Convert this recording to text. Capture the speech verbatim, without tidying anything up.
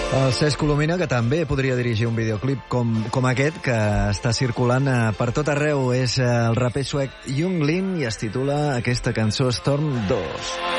El Cesc Colomina, que també podria dirigir un videoclip com, com aquest, que està circulant eh, per tot arreu. És eh, el raper suec Yung Lean i es titula aquesta cançó Storm dos.